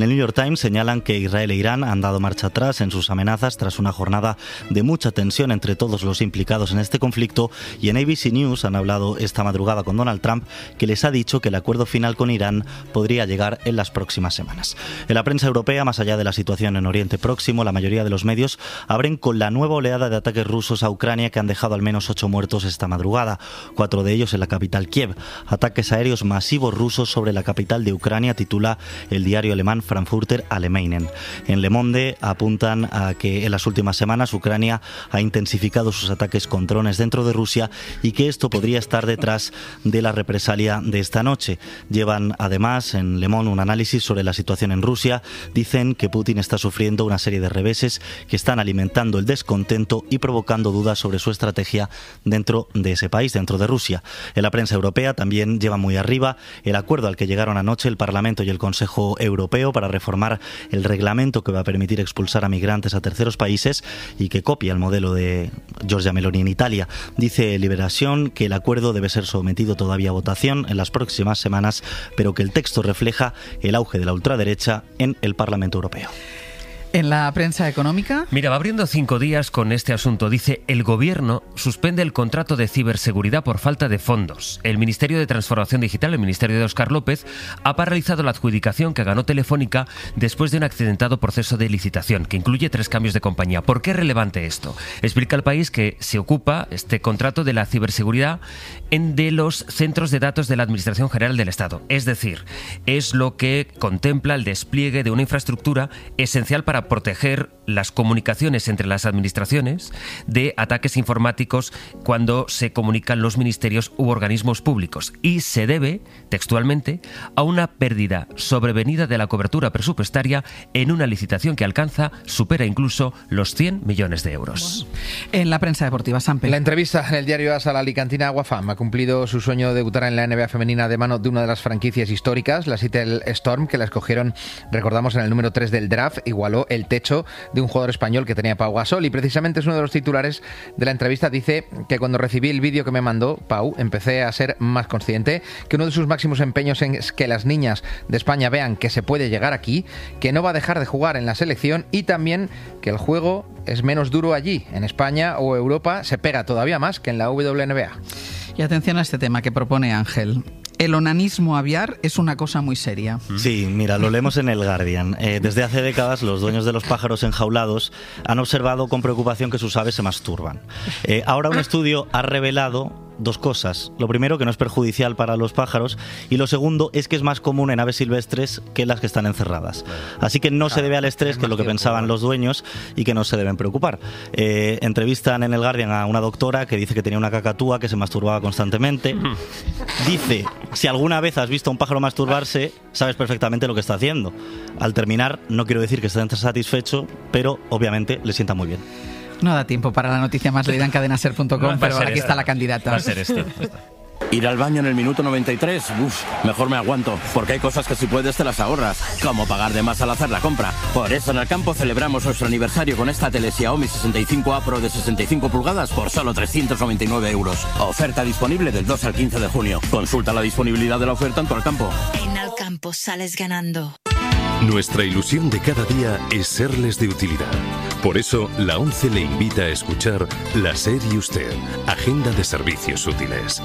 En el New York Times señalan que Israel e Irán han dado marcha atrás en sus amenazas tras una jornada de mucha tensión entre todos los implicados en este conflicto, y en ABC News han hablado esta madrugada con Donald Trump, que les ha dicho que el acuerdo final con Irán podría llegar en las próximas semanas. En la prensa europea, más allá de la situación en Oriente Próximo, la mayoría de los medios abren con la nueva oleada de ataques rusos a Ucrania que han dejado al menos 8 muertos esta madrugada, 4 de ellos en la capital Kiev. Ataques aéreos masivos rusos sobre la capital de Ucrania, titula el diario alemán Frankfurter Allgemeine. En Le Monde apuntan a que en las últimas semanas Ucrania ha intensificado sus ataques con drones dentro de Rusia y que esto podría estar detrás de la represalia de esta noche. Llevan además en Le Monde un análisis sobre la situación en Rusia. Dicen que Putin está sufriendo una serie de reveses que están alimentando el descontento y provocando dudas sobre su estrategia dentro de ese país, dentro de Rusia. En la prensa europea también llevan muy arriba el acuerdo al que llegaron anoche el Parlamento y el Consejo Europeo para reformar el reglamento que va a permitir expulsar a migrantes a terceros países y que copia el modelo de Giorgia Meloni en Italia. Dice Liberación que el acuerdo debe ser sometido todavía a votación en las próximas semanas, pero que el texto refleja el auge de la ultraderecha en el Parlamento Europeo. En la prensa económica... Mira, va abriendo 5 días con este asunto. Dice, el gobierno suspende el contrato de ciberseguridad por falta de fondos. El Ministerio de Transformación Digital, el Ministerio de Óscar López, ha paralizado la adjudicación que ganó Telefónica después de un accidentado proceso de licitación que incluye 3 cambios de compañía. ¿Por qué es relevante esto? Explica el País que se ocupa este contrato de la ciberseguridad de los centros de datos de la Administración General del Estado. Es decir, es lo que contempla el despliegue de una infraestructura esencial para proteger las comunicaciones entre las administraciones de ataques informáticos cuando se comunican los ministerios u organismos públicos, y se debe, textualmente, a una pérdida sobrevenida de la cobertura presupuestaria en una licitación que supera incluso los 100 millones de euros. Bueno. En la prensa deportiva, Sampe. La entrevista en el diario AS a la alicantina Aguafam ha cumplido su sueño de debutar en la NBA femenina de mano de una de las franquicias históricas, la Seattle Storm, que la escogieron, recordamos, en el número 3 del draft. Igualó el techo de un jugador español que tenía Pau Gasol, y precisamente es uno de los titulares de la entrevista. Dice que cuando recibí el vídeo que me mandó Pau, empecé a ser más consciente que uno de sus máximos empeños es que las niñas de España vean que se puede llegar aquí, que no va a dejar de jugar en la selección, y también que el juego es menos duro allí. En España o Europa se pega todavía más que en la WNBA. Y atención a este tema que propone Ángel. El onanismo aviar es una cosa muy seria. Sí, mira, lo leemos en el Guardian. Desde hace décadas los dueños de los pájaros enjaulados han observado con preocupación que sus aves se masturban. Ahora un estudio ha revelado 2 cosas. Lo primero, que no es perjudicial para los pájaros, y lo segundo es que es más común en aves silvestres que las que están encerradas. Así que no se debe al estrés, que es lo que pensaban los dueños, y que no se deben preocupar. Entrevistan en el Guardian a una doctora que dice que tenía una cacatúa que se masturbaba constantemente. Dice, si alguna vez has visto a un pájaro masturbarse, sabes perfectamente lo que está haciendo. Al terminar, no quiero decir que esté satisfecho, pero obviamente le sienta muy bien. No da tiempo para la noticia más leída en cadenaser.com, pero aquí está la candidata. Va a ser esto. Ir al baño en el minuto 93, mejor me aguanto, porque hay cosas que si puedes te las ahorras, como pagar de más al hacer la compra. Por eso en Alcampo celebramos nuestro aniversario con esta tele Xiaomi 65A Pro de 65 pulgadas por solo 399 euros. Oferta disponible del 2 al 15 de junio. Consulta la disponibilidad de la oferta en tu Alcampo. En Alcampo sales ganando. Nuestra ilusión de cada día es serles de utilidad. Por eso, la ONCE le invita a escuchar La SER y Usted, Agenda de Servicios Útiles.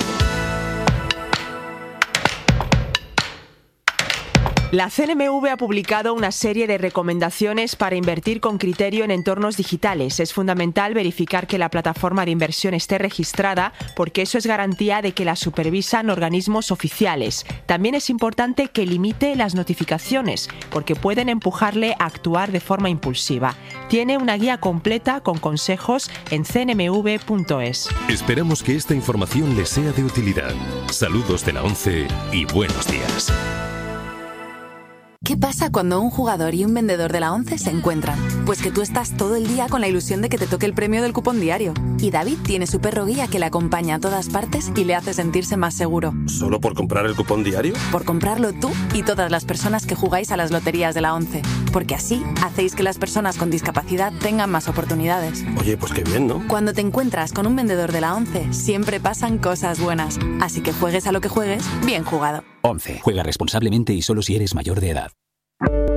La CNMV ha publicado una serie de recomendaciones para invertir con criterio en entornos digitales. Es fundamental verificar que la plataforma de inversión esté registrada, porque eso es garantía de que la supervisan organismos oficiales. También es importante que limite las notificaciones, porque pueden empujarle a actuar de forma impulsiva. Tiene una guía completa con consejos en cnmv.es. Esperamos que esta información les sea de utilidad. Saludos de la ONCE y buenos días. ¿Qué pasa cuando un jugador y un vendedor de la ONCE se encuentran? Pues que tú estás todo el día con la ilusión de que te toque el premio del cupón diario. Y David tiene su perro guía que le acompaña a todas partes y le hace sentirse más seguro. ¿Solo por comprar el cupón diario? Por comprarlo tú y todas las personas que jugáis a las loterías de la ONCE. Porque así hacéis que las personas con discapacidad tengan más oportunidades. Oye, pues qué bien, ¿no? Cuando te encuentras con un vendedor de la ONCE, siempre pasan cosas buenas. Así que juegues a lo que juegues, bien jugado. ONCE. Juega responsablemente y solo si eres mayor de edad.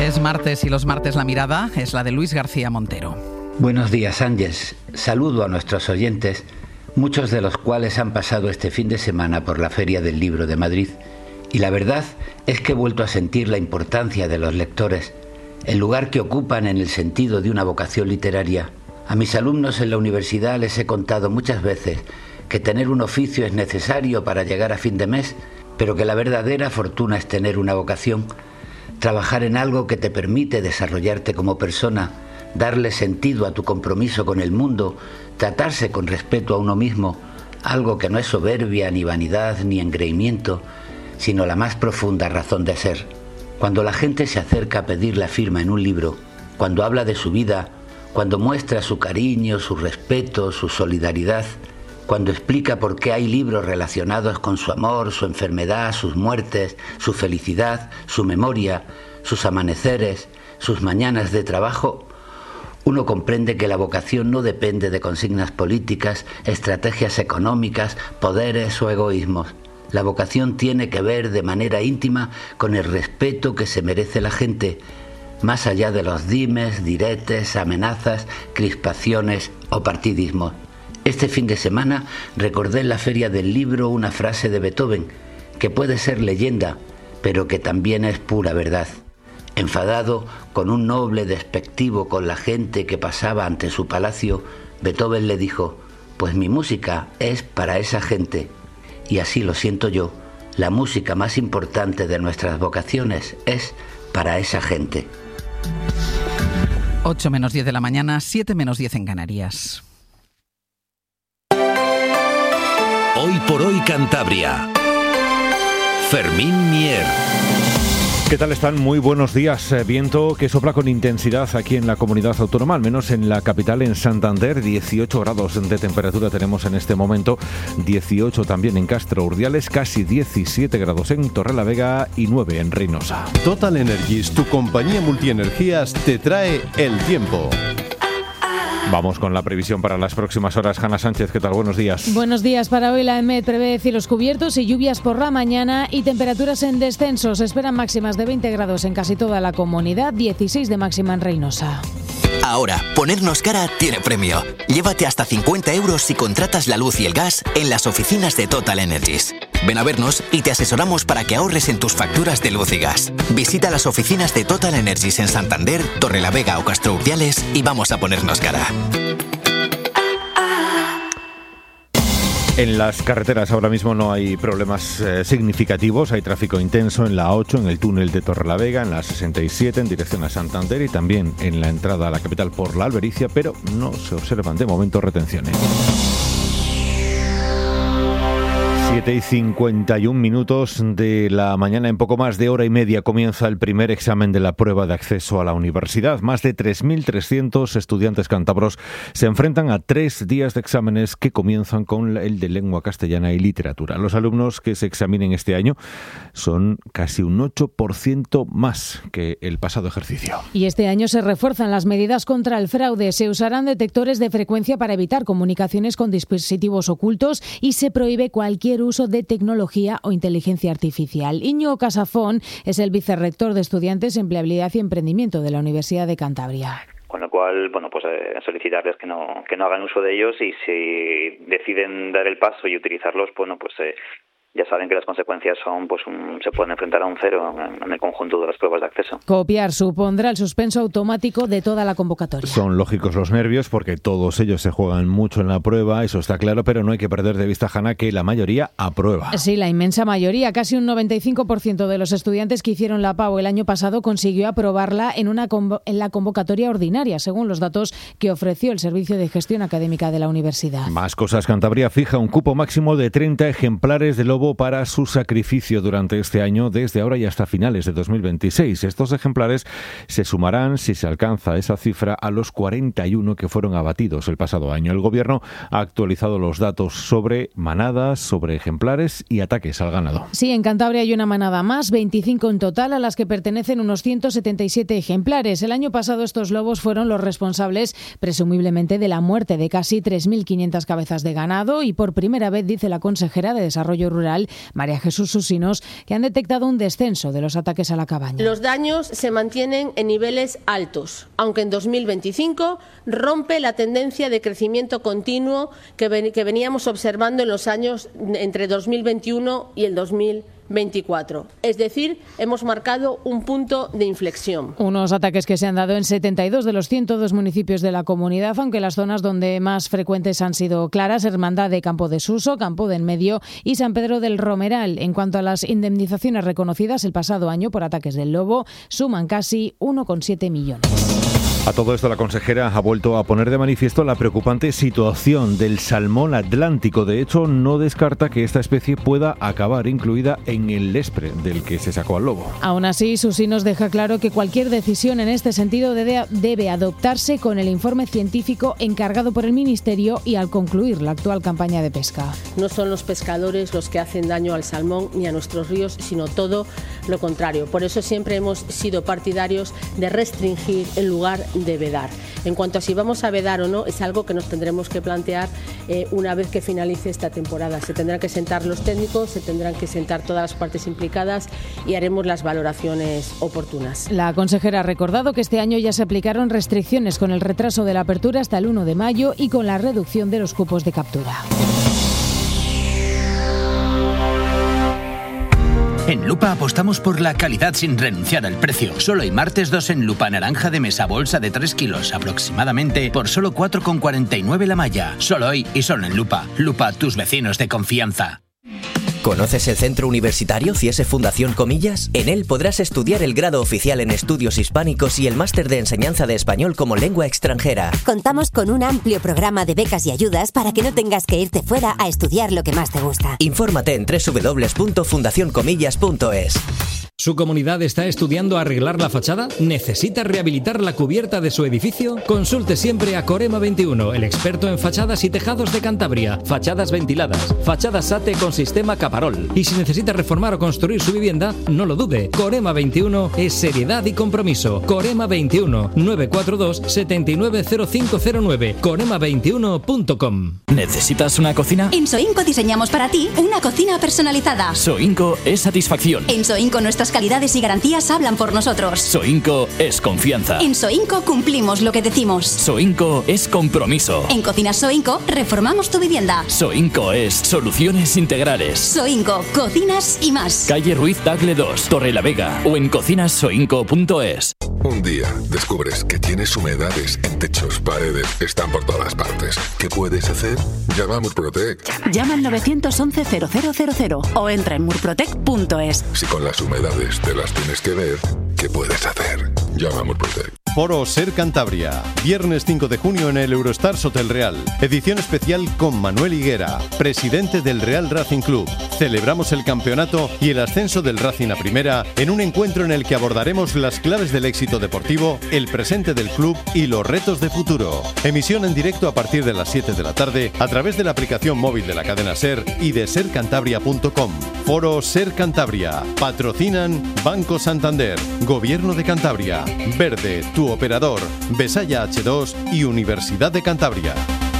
Es martes y los martes la mirada es la de Luis García Montero. Buenos días, Ángeles. Saludo a nuestros oyentes, muchos de los cuales han pasado este fin de semana por la Feria del Libro de Madrid. Y la verdad es que he vuelto a sentir la importancia de los lectores, el lugar que ocupan en el sentido de una vocación literaria. A mis alumnos en la universidad les he contado muchas veces que tener un oficio es necesario para llegar a fin de mes, pero que la verdadera fortuna es tener una vocación, trabajar en algo que te permite desarrollarte como persona, darle sentido a tu compromiso con el mundo, tratarse con respeto a uno mismo, algo que no es soberbia, ni vanidad, ni engreimiento, sino la más profunda razón de ser. Cuando la gente se acerca a pedir la firma en un libro, cuando habla de su vida, cuando muestra su cariño, su respeto, su solidaridad, cuando explica por qué hay libros relacionados con su amor, su enfermedad, sus muertes, su felicidad, su memoria, sus amaneceres, sus mañanas de trabajo, uno comprende que la vocación no depende de consignas políticas, estrategias económicas, poderes o egoísmos. La vocación tiene que ver de manera íntima con el respeto que se merece la gente, más allá de los dimes, diretes, amenazas, crispaciones o partidismos. Este fin de semana recordé en la Feria del Libro una frase de Beethoven, que puede ser leyenda, pero que también es pura verdad. Enfadado, con un noble despectivo con la gente que pasaba ante su palacio, Beethoven le dijo: «Pues mi música es para esa gente». Y así lo siento yo, la música más importante de nuestras vocaciones es para esa gente. 8 menos 10 de la mañana, 7 menos 10 en Canarias. Hoy por hoy Cantabria. Fermín Mier. ¿Qué tal están? Muy buenos días. Viento que sopla con intensidad aquí en la comunidad autónoma, al menos en la capital, en Santander. 18 grados de temperatura tenemos en este momento, 18 también en Castro Urdiales, casi 17 grados en Torrelavega y 9 en Reynosa. Total Energies, tu compañía multienergías, te trae el tiempo. Vamos con la previsión para las próximas horas. Hanna Sánchez, ¿qué tal? Buenos días. Buenos días. Para hoy la EMET prevé cielos cubiertos y lluvias por la mañana y temperaturas en descenso. Se esperan máximas de 20 grados en casi toda la comunidad, 16 de máxima en Reynosa. Ahora, ponernos cara tiene premio. Llévate hasta 50 euros si contratas la luz y el gas en las oficinas de Total Energies. Ven a vernos y te asesoramos para que ahorres en tus facturas de luz y gas. Visita las oficinas de Total Energies en Santander, Torrelavega o Castro Urdiales y vamos a ponernos cara. En las carreteras ahora mismo no hay problemas significativos, hay tráfico intenso en la A8, en el túnel de Torrelavega, en la 67 en dirección a Santander y también en la entrada a la capital por la Albericia, pero no se observan de momento retenciones. 7:51 de la mañana, en poco más de hora y media comienza el primer examen de la prueba de acceso a la universidad. Más de 3.300 estudiantes cántabros se enfrentan a 3 días de exámenes que comienzan con el de lengua castellana y literatura. Los alumnos que se examinen este año son casi un 8% más que el pasado ejercicio. Y este año se refuerzan las medidas contra el fraude. Se usarán detectores de frecuencia para evitar comunicaciones con dispositivos ocultos y se prohíbe cualquier uso de tecnología o inteligencia artificial. Íñigo Casafón es el vicerrector de Estudiantes, Empleabilidad y Emprendimiento de la Universidad de Cantabria. Con lo cual, solicitarles que no hagan uso de ellos y si deciden dar el paso y utilizarlos, ya saben que las consecuencias son, se pueden enfrentar a un 0 en el conjunto de las pruebas de acceso. Copiar supondrá el suspenso automático de toda la convocatoria. Son lógicos los nervios porque todos ellos se juegan mucho en la prueba, eso está claro, pero no hay que perder de vista, Hanna, que la mayoría aprueba. Sí, la inmensa mayoría, casi un 95% de los estudiantes que hicieron la PAU el año pasado consiguió aprobarla en la convocatoria ordinaria, según los datos que ofreció el Servicio de Gestión Académica de la Universidad. Más cosas. Cantabria fija un cupo máximo de 30 ejemplares de lobo para su sacrificio durante este año, desde ahora y hasta finales de 2026. Estos ejemplares se sumarán, si se alcanza esa cifra, a los 41 que fueron abatidos el pasado año. El Gobierno ha actualizado los datos sobre manadas, sobre ejemplares y ataques al ganado. Sí, en Cantabria hay una manada más, 25 en total, a las que pertenecen unos 177 ejemplares. El año pasado estos lobos fueron los responsables, presumiblemente, de la muerte de casi 3.500 cabezas de ganado y por primera vez, dice la consejera de Desarrollo Rural, Rural, María Jesús Susinos, que han detectado un descenso de los ataques a la cabaña. Los daños se mantienen en niveles altos, aunque en 2025 rompe la tendencia de crecimiento continuo que veníamos observando en los años entre 2021 y el 2024. Es decir, hemos marcado un punto de inflexión. Unos ataques que se han dado en 72 de los 102 municipios de la comunidad, aunque las zonas donde más frecuentes han sido Claras, Hermandad de Campo de Suso, Campo del Medio y San Pedro del Romeral. En cuanto a las indemnizaciones reconocidas el pasado año por ataques del lobo, suman casi 1,7 millones. A todo esto, la consejera ha vuelto a poner de manifiesto la preocupante situación del salmón atlántico. De hecho, no descarta que esta especie pueda acabar incluida en el Lespre, del que se sacó al lobo. Aún así, Susinos deja claro que cualquier decisión en este sentido debe adoptarse con el informe científico encargado por el Ministerio y al concluir la actual campaña de pesca. No son los pescadores los que hacen daño al salmón ni a nuestros ríos, sino todo lo contrario. Por eso siempre hemos sido partidarios de restringir en lugar de vedar. En cuanto a si vamos a vedar o no, es algo que nos tendremos que plantear una vez que finalice esta temporada. Se tendrán que sentar los técnicos, se tendrán que sentar todas las partes implicadas y haremos las valoraciones oportunas. La consejera ha recordado que este año ya se aplicaron restricciones con el retraso de la apertura hasta el 1 de mayo y con la reducción de los cupos de captura. En Lupa apostamos por la calidad sin renunciar al precio. Solo hay martes 2 en Lupa naranja de mesa bolsa de 3 kilos aproximadamente por solo 4,49 la malla. Solo hoy y solo en Lupa. Lupa, tus vecinos de confianza. ¿Conoces el Centro Universitario CIESE Fundación Comillas? En él podrás estudiar el grado oficial en estudios hispánicos y el máster de enseñanza de español como lengua extranjera. Contamos con un amplio programa de becas y ayudas para que no tengas que irte fuera a estudiar lo que más te gusta. Infórmate en www.fundacioncomillas.es. ¿Su comunidad está estudiando arreglar la fachada? ¿Necesita rehabilitar la cubierta de su edificio? Consulte siempre a Corema 21, el experto en fachadas y tejados de Cantabria. Fachadas ventiladas, fachadas SATE con sistema Caparol. Y si necesita reformar o construir su vivienda, no lo dude. Corema 21 es seriedad y compromiso. Corema 21 942 790509. Corema21.com. ¿Necesitas una cocina? En Soinco diseñamos para ti una cocina personalizada. Soinco es satisfacción. En Soinco nuestras calidades y garantías hablan por nosotros. Soinco es confianza. En Soinco cumplimos lo que decimos. Soinco es compromiso. En Cocinas Soinco reformamos tu vivienda. Soinco es soluciones integrales. Soinco, cocinas y más. Calle Ruiz Tagle 2, Torrelavega o en cocinassoinco.es. Un día descubres que tienes humedades en techos, paredes, están por todas partes. ¿Qué puedes hacer? Llama a Murprotec. Llama al 911-0000 o entra en murprotec.es. Si con las humedades te las tienes que ver, ¿qué puedes hacer? Llama a Murprotec. Foro Ser Cantabria, viernes 5 de junio en el Eurostars Hotel Real. Edición especial con Manuel Higuera, presidente del Real Racing Club. Celebramos el campeonato y el ascenso del Racing a Primera en un encuentro en el que abordaremos las claves del éxito deportivo, el presente del club y los retos de futuro. Emisión en directo a partir de las 7 de la tarde a través de la aplicación móvil de la cadena SER y de sercantabria.com. Foro Ser Cantabria. Patrocinan Banco Santander, Gobierno de Cantabria, Verde, tu operador, Besaya H2 y Universidad de Cantabria.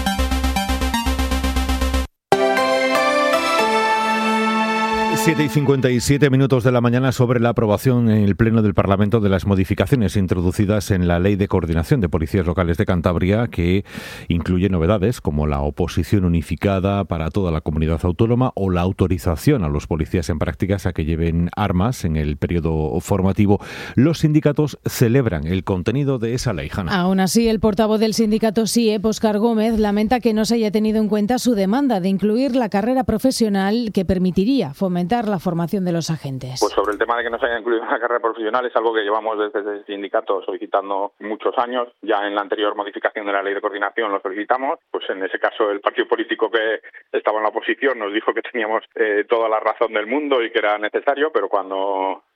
7:57 de la mañana sobre la aprobación en el Pleno del Parlamento de las modificaciones introducidas en la Ley de Coordinación de Policías Locales de Cantabria, que incluye novedades como la oposición unificada para toda la comunidad autónoma o la autorización a los policías en prácticas a que lleven armas en el periodo formativo. Los sindicatos celebran el contenido de esa ley, Hanna. Aún así, el portavoz del sindicato SIEP, Óscar Gómez, lamenta que no se haya tenido en cuenta su demanda de incluir la carrera profesional que permitiría fomentar la formación de los agentes. Pues sobre el tema de que no se haya incluido una carrera profesional es algo que llevamos desde el sindicato solicitando muchos años. Ya en la anterior modificación de la ley de coordinación lo solicitamos. Pues en ese caso el partido político que estaba en la oposición nos dijo que teníamos toda la razón del mundo y que era necesario, pero cuando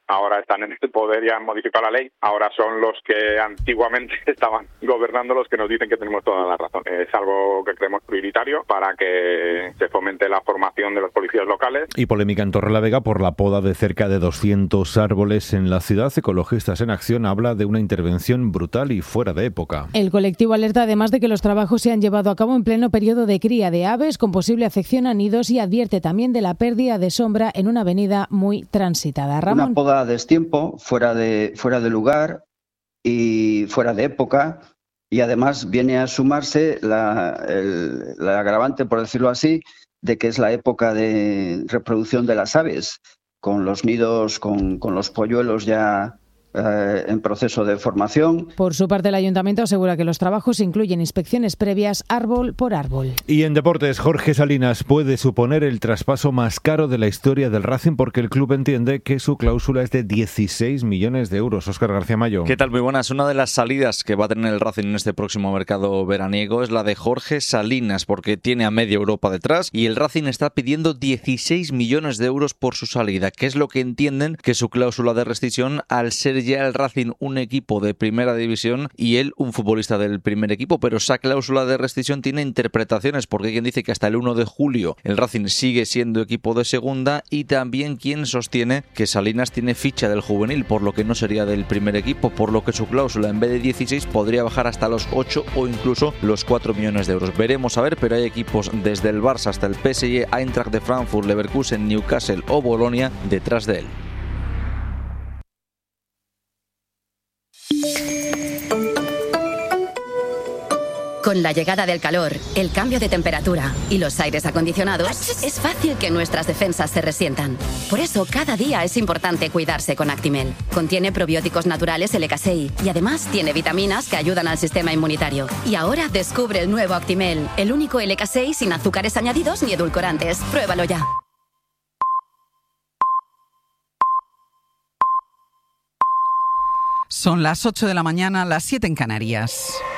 ahora están en el poder y han modificado la ley. Ahora son los que antiguamente estaban gobernando los que nos dicen que tenemos toda la razón. Es algo que creemos prioritario para que se fomente la formación de los policías locales. Y polémica en Torrelavega por la poda de cerca de 200 árboles en la ciudad. Ecologistas en Acción habla de una intervención brutal y fuera de época. El colectivo alerta además de que los trabajos se han llevado a cabo en pleno periodo de cría de aves con posible afección a nidos y advierte también de la pérdida de sombra en una avenida muy transitada. Ramón. Una poda a destiempo, fuera de lugar y fuera de época, y además viene a sumarse el agravante, por decirlo así, de que es la época de reproducción de las aves, con los nidos, con los polluelos ya en proceso de formación. Por su parte, el Ayuntamiento asegura que los trabajos incluyen inspecciones previas árbol por árbol. Y en deportes, Jorge Salinas puede suponer el traspaso más caro de la historia del Racing porque el club entiende que su cláusula es de 16 millones de euros. Óscar García Mayo. ¿Qué tal? Muy buenas. Una de las salidas que va a tener el Racing en este próximo mercado veraniego es la de Jorge Salinas, porque tiene a media Europa detrás y el Racing está pidiendo 16 millones de euros por su salida, que es lo que entienden que su cláusula de rescisión, al ser ya el Racing un equipo de primera división y él un futbolista del primer equipo, pero esa cláusula de rescisión tiene interpretaciones, porque hay quien dice que hasta el 1 de julio el Racing sigue siendo equipo de segunda y también quien sostiene que Salinas tiene ficha del juvenil, por lo que no sería del primer equipo, por lo que su cláusula en vez de 16 podría bajar hasta los 8 o incluso los 4 millones de euros. Veremos a ver, pero hay equipos desde el Barça hasta el PSG, Eintracht de Frankfurt, Leverkusen, Newcastle o Bolonia detrás de él. Con la llegada del calor, el cambio de temperatura y los aires acondicionados, es fácil que nuestras defensas se resientan. Por eso, cada día es importante cuidarse con Actimel. Contiene probióticos naturales LK6 y además tiene vitaminas que ayudan al sistema inmunitario. Y ahora descubre el nuevo Actimel, el único LK6 sin azúcares añadidos ni edulcorantes. Pruébalo ya. Son las 8 de la mañana, las 7 en Canarias.